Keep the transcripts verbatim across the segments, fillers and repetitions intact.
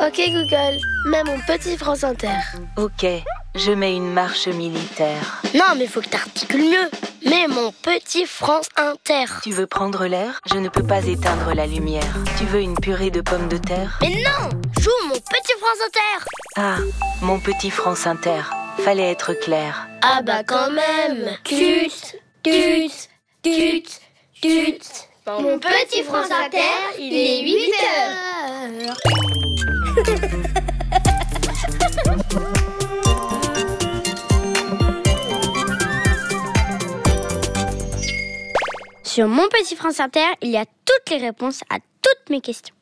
Ok Google, mets mon petit France Inter. Ok, je mets une marche militaire. Non mais faut que t'articules mieux. Mets mon petit France Inter. Tu veux prendre l'air? Je ne peux pas éteindre la lumière. Tu veux une purée de pommes de terre? Mais non, joue mon petit France Inter. Ah, mon petit France Inter. Fallait être clair. Ah bah quand même. Tut, tut, tut, tut. Mon petit France Inter, il est huit heures. Sur mon petit France Inter, il y a toutes les réponses à toutes mes questions.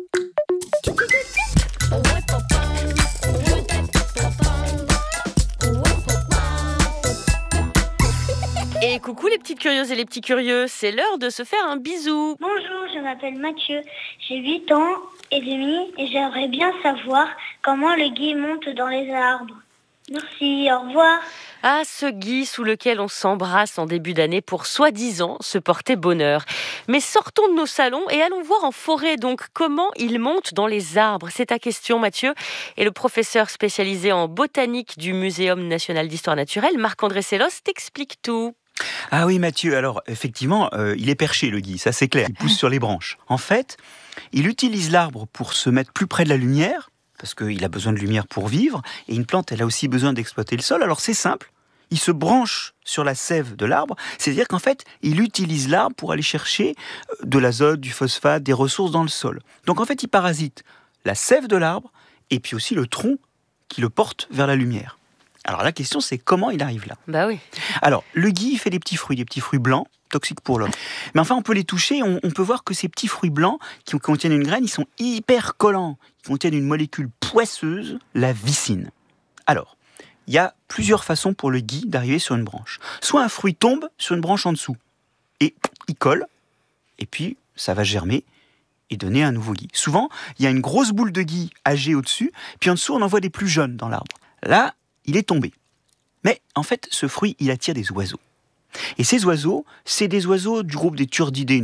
Et coucou les petites curieuses et les petits curieux, c'est l'heure de se faire un bisou. Bonjour, je m'appelle Mathieu, j'ai huit ans et demi et j'aimerais bien savoir comment le gui monte dans les arbres. Merci, au revoir. Ah, ce gui sous lequel on s'embrasse en début d'année pour soi-disant se porter bonheur. Mais sortons de nos salons et allons voir en forêt donc comment il monte dans les arbres. C'est ta question Mathieu. Et le professeur spécialisé en botanique du Muséum national d'histoire naturelle, Marc-André Sellos, t'explique tout. Ah oui Mathieu, alors effectivement, euh, il est perché le gui, ça c'est clair, il pousse sur les branches. En fait, il utilise l'arbre pour se mettre plus près de la lumière, parce qu'il a besoin de lumière pour vivre, et une plante, elle a aussi besoin d'exploiter le sol, alors c'est simple, il se branche sur la sève de l'arbre, c'est-à-dire qu'en fait, il utilise l'arbre pour aller chercher de l'azote, du phosphate, des ressources dans le sol. Donc en fait, il parasite la sève de l'arbre, et puis aussi le tronc qui le porte vers la lumière. Alors la question c'est comment il arrive là. Bah oui. Alors le gui il fait des petits fruits, des petits fruits blancs, toxiques pour l'homme. Mais enfin on peut les toucher, on, on peut voir que ces petits fruits blancs qui contiennent une graine, ils sont hyper collants. Ils contiennent une molécule poisseuse, la vicine. Alors, il y a plusieurs façons pour le gui d'arriver sur une branche. Soit un fruit tombe sur une branche en dessous, et il colle, et puis ça va germer et donner un nouveau gui. Souvent, il y a une grosse boule de gui âgée au-dessus, puis en dessous on en voit des plus jeunes dans l'arbre. Là, il est tombé. Mais en fait, ce fruit, il attire des oiseaux. Et ces oiseaux, c'est des oiseaux du groupe des turdidés.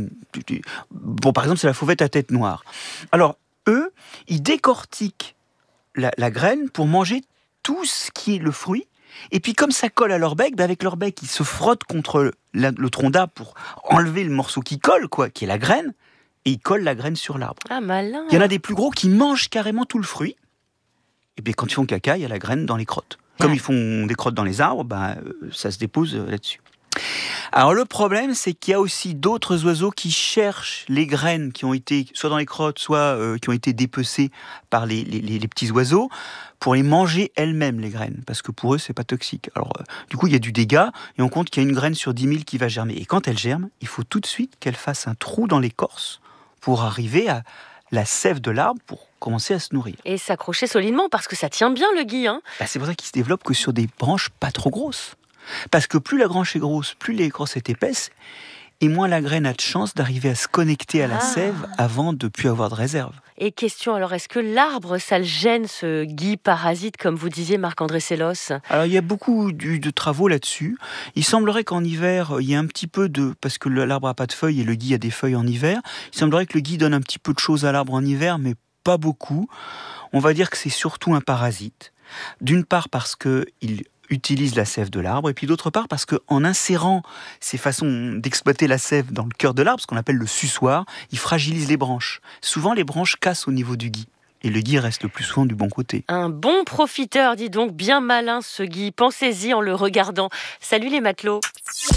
Bon, par exemple, c'est la fauvette à tête noire. Alors, eux, ils décortiquent la, la graine pour manger tout ce qui est le fruit. Et puis, comme ça colle à leur bec, ben avec leur bec, ils se frottent contre la, le tronc d'arbre pour enlever le morceau qui colle, quoi, qui est la graine. Et ils collent la graine sur l'arbre. Ah, malin. Il y en a des plus gros qui mangent carrément tout le fruit. Et bien, quand ils font caca, il y a la graine dans les crottes. Comme ils font des crottes dans les arbres, ben, ça se dépose là-dessus. Alors le problème, c'est qu'il y a aussi d'autres oiseaux qui cherchent les graines qui ont été soit dans les crottes, soit euh, qui ont été dépecées par les, les, les petits oiseaux, pour les manger elles-mêmes, les graines, parce que pour eux, c'est pas toxique. Alors euh, du coup, il y a du dégât, et on compte qu'il y a une graine sur dix mille qui va germer. Et quand elle germe, il faut tout de suite qu'elle fasse un trou dans l'écorce pour arriver à la sève de l'arbre pour commencer à se nourrir. Et s'accrocher solidement, parce que ça tient bien le gui, hein. Bah, c'est pour ça qu'il se développe que sur des branches pas trop grosses. Parce que plus la branche est grosse, plus l'écorce est épaisse, et moins la graine a de chance d'arriver à se connecter à la Ah. sève avant de ne plus avoir de réserve. Et question, alors est-ce que l'arbre, ça le gêne, ce gui parasite, comme vous disiez Marc-André Sellos? Alors il y a beaucoup de, de travaux là-dessus. Il semblerait qu'en hiver, il y ait un petit peu de... Parce que l'arbre n'a pas de feuilles et le gui a des feuilles en hiver. Il semblerait que le gui donne un petit peu de choses à l'arbre en hiver, mais pas beaucoup. On va dire que c'est surtout un parasite. D'une part parce qu'il utilise la sève de l'arbre, et puis d'autre part parce qu'en insérant ces façons d'exploiter la sève dans le cœur de l'arbre, ce qu'on appelle le suçoir, il fragilise les branches. Souvent, les branches cassent au niveau du gui. Et le gui reste le plus souvent du bon côté. Un bon profiteur, dis donc, bien malin ce gui. Pensez-y en le regardant. Salut les matelots.